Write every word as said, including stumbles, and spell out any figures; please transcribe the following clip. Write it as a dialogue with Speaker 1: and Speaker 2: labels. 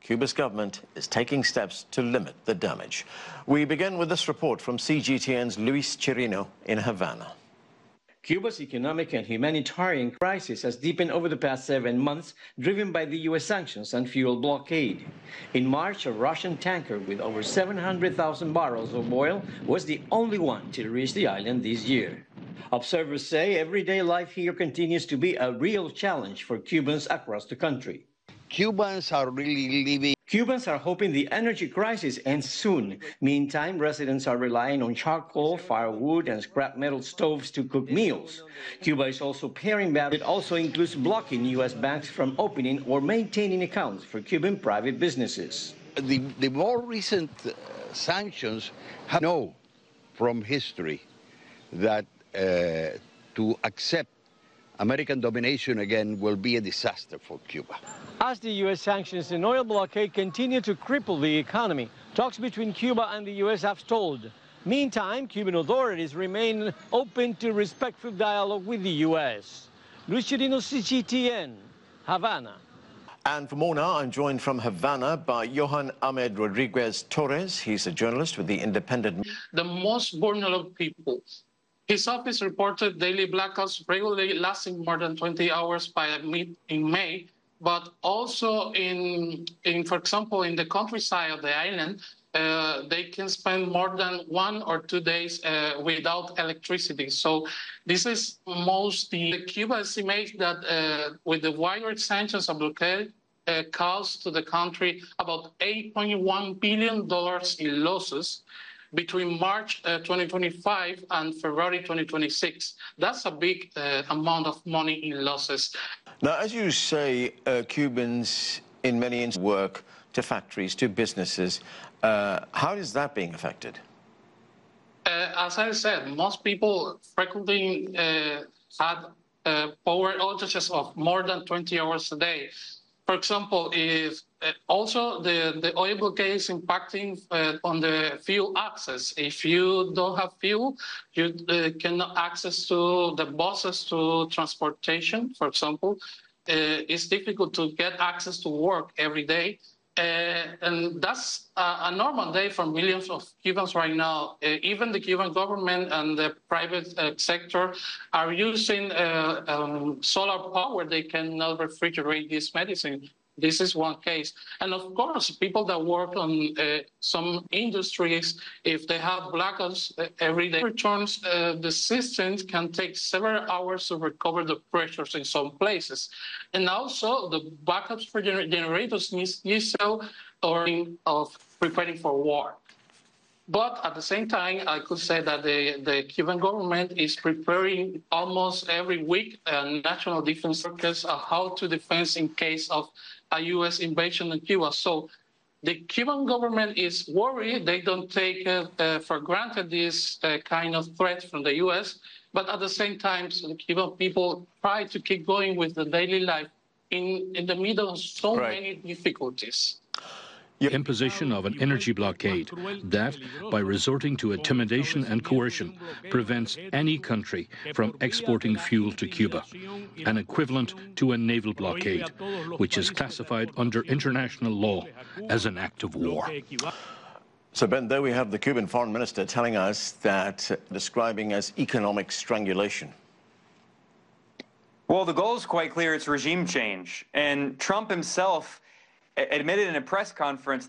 Speaker 1: Cuba's government is taking steps to limit the damage. We begin with this report from C G T N's Luis Chirino in Havana.
Speaker 2: Cuba's economic and humanitarian crisis has deepened over the past seven months, driven by the U S sanctions and fuel blockade. In March, a Russian tanker with over seven hundred thousand barrels of oil was the only one to reach the island this year. Observers say everyday life here continues to be a real challenge for Cubans across the country.
Speaker 3: Cubans are really living.
Speaker 2: Cubans are hoping the energy crisis ends soon. Meantime, residents are relying on charcoal, firewood, and scrap metal stoves to cook meals. Cuba is also paring back. It also includes blocking U S banks from opening or maintaining accounts for Cuban private businesses.
Speaker 3: The, the more recent uh, sanctions have know from history that uh, to accept American domination again will be a disaster for Cuba.
Speaker 4: As the U S sanctions and oil blockade continue to cripple the economy, talks between Cuba and the U S have stalled. Meantime, Cuban authorities remain open to respectful dialogue with the U S. Luis Chirino, C G T N, Havana.
Speaker 1: And for more now, I'm joined from Havana by Johan Ahmed Rodriguez Torres. He's a journalist with the Independent.
Speaker 5: The most vulnerable people. His office reported daily blackouts regularly lasting more than twenty hours by mid in May, but also in, in, for example, in the countryside of the island, uh, they can spend more than one or two days uh, without electricity. So this is mostly Cuba estimates that uh, with the wider sanctions and blockade, uh, cost to the country about eight point one billion dollars in losses between March uh, twenty twenty-five and February twenty twenty-six. That's a big uh, amount of money in losses.
Speaker 1: Now, as you say, uh, Cubans in many instances work to factories, to businesses. Uh, how is that being affected?
Speaker 5: Uh, as I said, most people frequently uh, had uh, power outages of more than twenty hours a day. For example, if uh, also the, the oil blockade is impacting uh, on the fuel access. If you don't have fuel, you uh, cannot access to the buses to transportation, for example. Uh, it's difficult to get access to work every day. Uh, and that's a, a normal day for millions of Cubans right now. Uh, even the Cuban government and the private uh, sector are using uh, um, solar power. They cannot refrigerate this medicine. This is one case. And of course, people that work on uh, some industries, if they have blackouts uh, every day, returns, uh, the systems can take several hours to recover the pressures in some places. And also, the backups for gener generators need so or in, of preparing for war. But at the same time, I could say that the, the Cuban government is preparing almost every week a national defense focus on how to defend in case of a U S invasion in Cuba. So the Cuban government is worried. They don't take uh, uh, for granted this uh, kind of threat from the U S, but at the same time, so the Cuban people try to keep going with the daily life in, in the middle of so
Speaker 1: right.
Speaker 5: many difficulties.
Speaker 6: Imposition of an energy blockade that, by resorting to intimidation and coercion, prevents any country from exporting fuel to Cuba, an equivalent to a naval blockade, which is classified under international law as an act of war.
Speaker 1: So, Ben, there we have the Cuban foreign minister telling us that, uh, describing as economic strangulation.
Speaker 7: Well, the goal is quite clear. It's regime change. And Trump himself admitted in a press conference